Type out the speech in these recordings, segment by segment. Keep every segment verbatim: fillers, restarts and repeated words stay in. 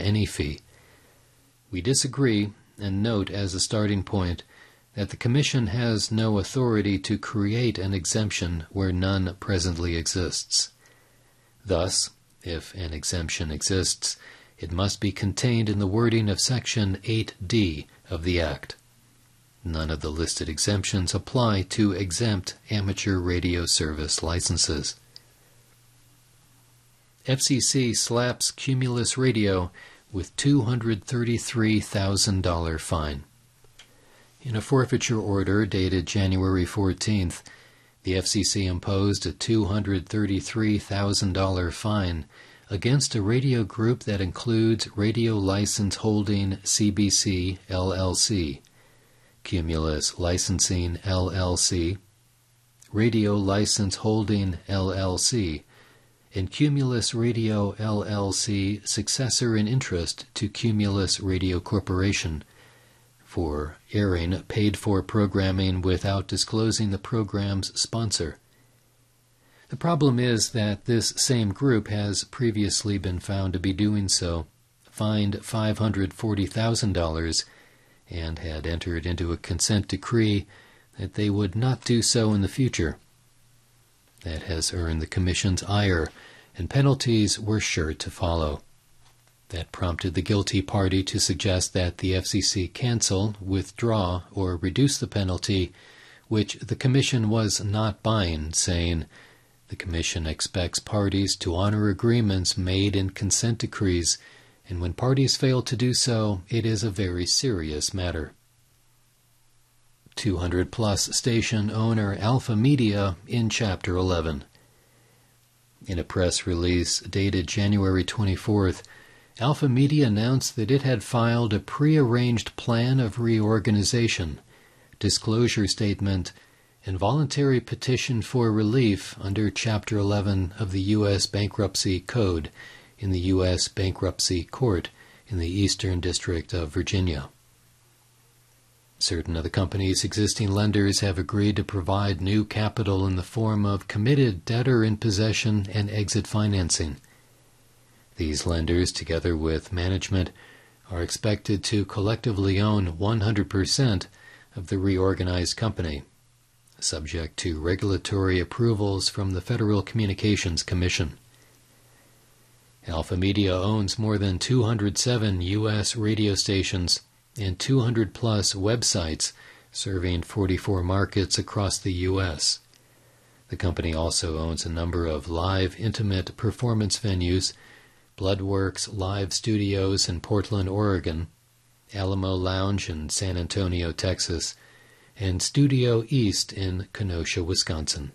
any fee. We disagree and note as a starting point that the Commission has no authority to create an exemption where none presently exists. Thus, if an exemption exists, it must be contained in the wording of Section eight D of the Act. None of the listed exemptions apply to exempt amateur radio service licenses. F C C slaps Cumulus Radio with two hundred thirty-three thousand dollars fine. In a forfeiture order dated January fourteenth, the F C C imposed a two hundred thirty-three thousand dollars fine against a radio group that includes Radio License Holding C B C, L L C, Cumulus Licensing, L L C, Radio License Holding, L L C, and Cumulus Radio, L L C, successor in interest to Cumulus Radio Corporation, for airing paid-for programming without disclosing the program's sponsor. The problem is that this same group has previously been found to be doing so, fined five hundred forty thousand dollars, and had entered into a consent decree that they would not do so in the future. That has earned the Commission's ire, and penalties were sure to follow. That prompted the guilty party to suggest that the F C C cancel, withdraw, or reduce the penalty, which the Commission was not buying, saying, "The Commission expects parties to honor agreements made in consent decrees, and when parties fail to do so, it is a very serious matter." two hundred plus station owner Alpha Media in Chapter eleven. In a press release dated January twenty-fourth, Alpha Media announced that it had filed a prearranged plan of reorganization, disclosure statement, and voluntary petition for relief under Chapter eleven of the U S Bankruptcy Code in the U S Bankruptcy Court in the Eastern District of Virginia. Certain of the company's existing lenders have agreed to provide new capital in the form of committed debtor-in-possession and exit financing. These lenders, together with management, are expected to collectively own one hundred percent of the reorganized company, subject to regulatory approvals from the Federal Communications Commission. Alpha Media owns more than two hundred seven U S radio stations and two hundred plus websites serving forty-four markets across the U S. The company also owns a number of live intimate performance venues, Bloodworks Live Studios in Portland, Oregon, Alamo Lounge in San Antonio, Texas, and Studio East in Kenosha, Wisconsin.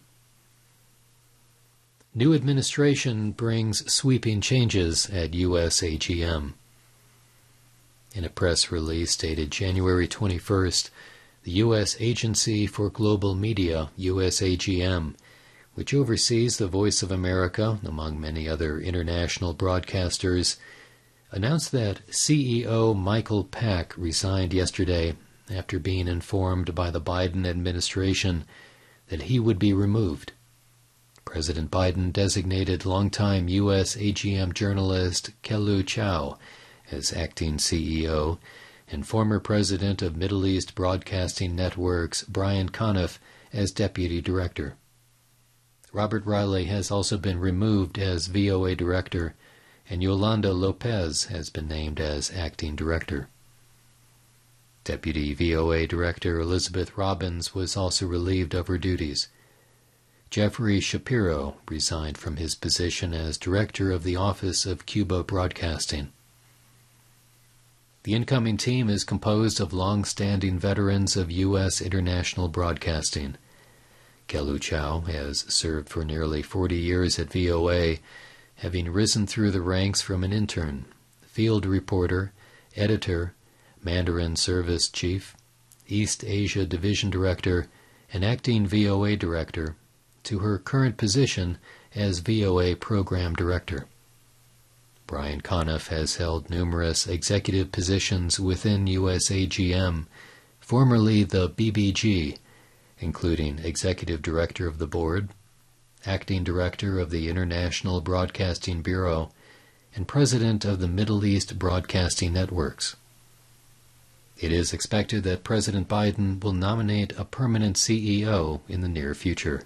New administration brings sweeping changes at U S A G M. In a press release dated January twenty-first, the U S Agency for Global Media, U S A G M, which oversees the Voice of America, among many other international broadcasters, announced that C E O Michael Pack resigned yesterday after being informed by the Biden administration that he would be removed. President Biden designated longtime U S A G M journalist Kelu Chao as acting C E O, and former president of Middle East Broadcasting Networks Brian Conniff as deputy director. Robert Riley has also been removed as V O A director, and Yolanda Lopez has been named as acting director. Deputy V O A Director Elizabeth Robbins was also relieved of her duties. Jeffrey Shapiro resigned from his position as director of the Office of Cuba Broadcasting. The incoming team is composed of long-standing veterans of U S international broadcasting. Kelu Chao has served for nearly forty years at V O A, having risen through the ranks from an intern, field reporter, editor, Mandarin Service Chief, East Asia Division Director, and acting V O A Director, to her current position as V O A Program Director. Brian Conniff has held numerous executive positions within U S A G M, formerly the B B G, including Executive Director of the Board, Acting Director of the International Broadcasting Bureau, and president of the Middle East Broadcasting Networks. It is expected that President Biden will nominate a permanent C E O in the near future.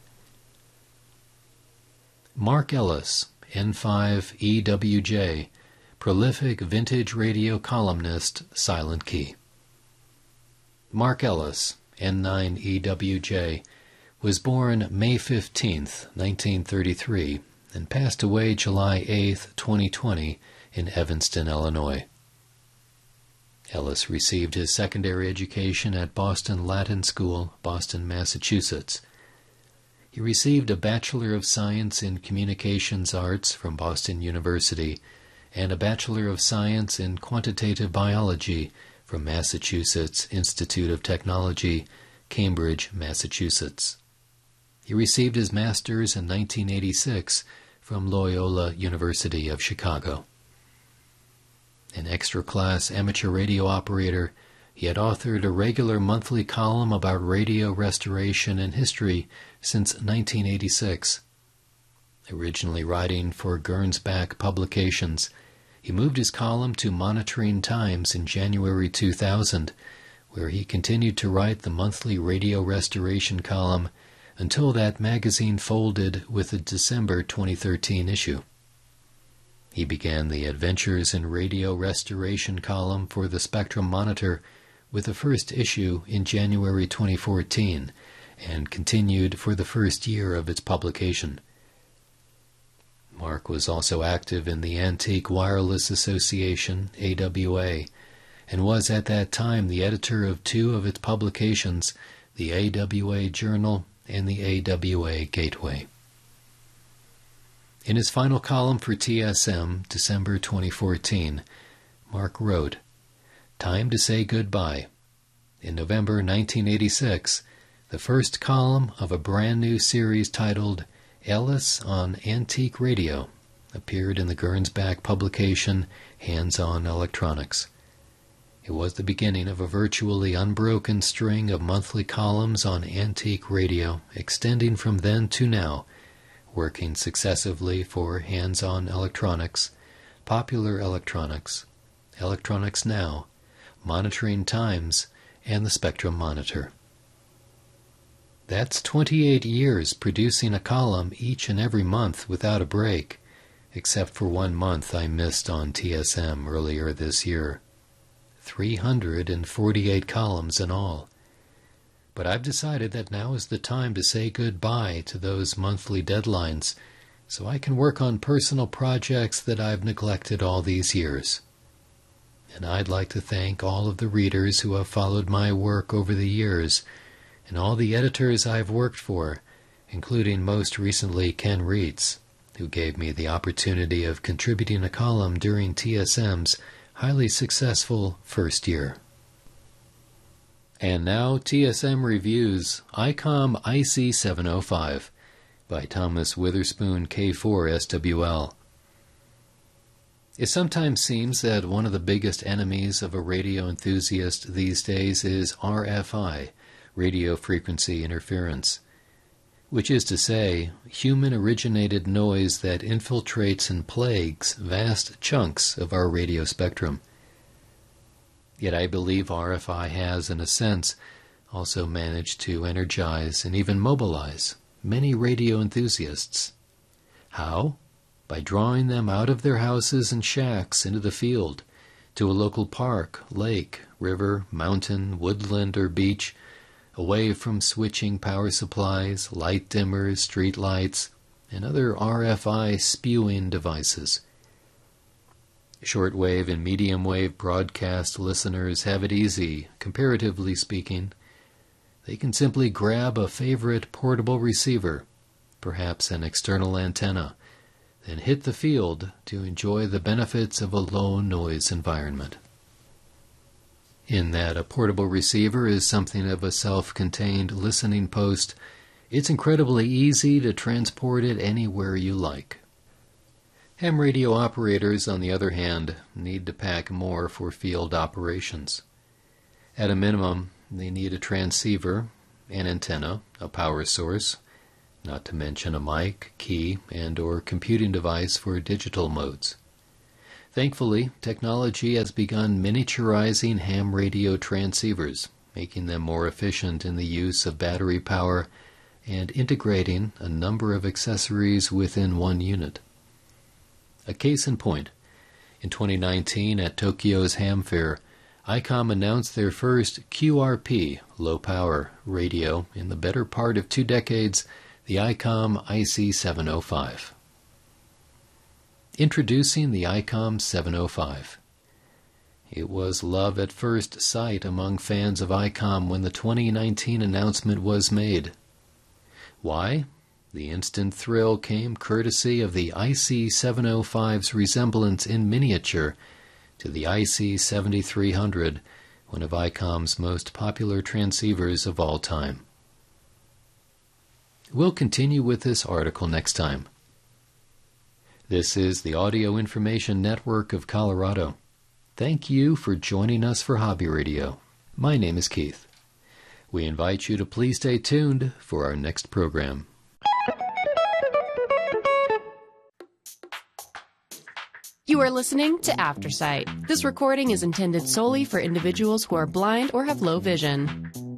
Mark Ellis, N five E W J, prolific vintage radio columnist, Silent Key. Mark Ellis, N nine E W J, was born May fifteenth, nineteen thirty-three, and passed away July eighth, twenty twenty, in Evanston, Illinois. Ellis received his secondary education at Boston Latin School, Boston, Massachusetts. He received a Bachelor of Science in Communications Arts from Boston University and a Bachelor of Science in Quantitative Biology from Massachusetts Institute of Technology, Cambridge, Massachusetts. He received his master's in nineteen eighty-six from Loyola University of Chicago. An extra-class amateur radio operator, he had authored a regular monthly column about radio restoration and history since nineteen eighty-six. Originally writing for Gernsback Publications, he moved his column to Monitoring Times in January two thousand, where he continued to write the monthly radio restoration column until that magazine folded with the December twenty thirteen issue. He began the Adventures in Radio Restoration column for the Spectrum Monitor with the first issue in January twenty fourteen, and continued for the first year of its publication. Mark was also active in the Antique Wireless Association, A W A, and was at that time the editor of two of its publications, the A W A Journal and the A W A Gateway. In his final column for T S M, December twenty fourteen, Mark wrote, "Time to say goodbye." In November nineteen eighty-six, the first column of a brand new series titled Ellis on Antique Radio appeared in the Gernsback publication Hands-On Electronics. It was the beginning of a virtually unbroken string of monthly columns on antique radio, extending from then to now, working successively for Hands-On Electronics, Popular Electronics, Electronics Now, Monitoring Times, and the Spectrum Monitor. That's twenty-eight years producing a column each and every month without a break, except for one month I missed on T S M earlier this year. three hundred forty-eight columns in all. But I've decided that now is the time to say goodbye to those monthly deadlines, so I can work on personal projects that I've neglected all these years. And I'd like to thank all of the readers who have followed my work over the years, and all the editors I've worked for, including most recently Ken Reitz, who gave me the opportunity of contributing a column during T S M's highly successful first year. And now T S M reviews ICOM I C seven oh five by Thomas Witherspoon K four S W L. It sometimes seems that one of the biggest enemies of a radio enthusiast these days is R F I, radio frequency interference, which is to say, human-originated noise that infiltrates and plagues vast chunks of our radio spectrum. Yet I believe R F I has, in a sense, also managed to energize and even mobilize many radio enthusiasts. How? By drawing them out of their houses and shacks into the field, to a local park, lake, river, mountain, woodland, or beach, away from switching power supplies, light dimmers, street lights, and other R F I spewing devices. Shortwave and medium-wave broadcast listeners have it easy, comparatively speaking. They can simply grab a favorite portable receiver, perhaps an external antenna, then hit the field to enjoy the benefits of a low-noise environment. In that a portable receiver is something of a self-contained listening post, it's incredibly easy to transport it anywhere you like. Ham radio operators, on the other hand, need to pack more for field operations. At a minimum, they need a transceiver, an antenna, a power source, not to mention a mic, key, and or computing device for digital modes. Thankfully, technology has begun miniaturizing ham radio transceivers, making them more efficient in the use of battery power and integrating a number of accessories within one unit. A case in point, in twenty nineteen at Tokyo's Ham Fair, I COM announced their first Q R P low-power radio in the better part of two decades, the I COM I C seven oh five. Introducing the I COM seven oh five. It was love at first sight among fans of I COM when the twenty nineteen announcement was made. Why? The instant thrill came courtesy of the I C seven oh five's resemblance in miniature to the I C seventy-three hundred, one of I COM's most popular transceivers of all time. We'll continue with this article next time. This is the Audio Information Network of Colorado. Thank you for joining us for Hobby Radio. My name is Keith. We invite you to please stay tuned for our next program. You are listening to Aftersight. This recording is intended solely for individuals who are blind or have low vision.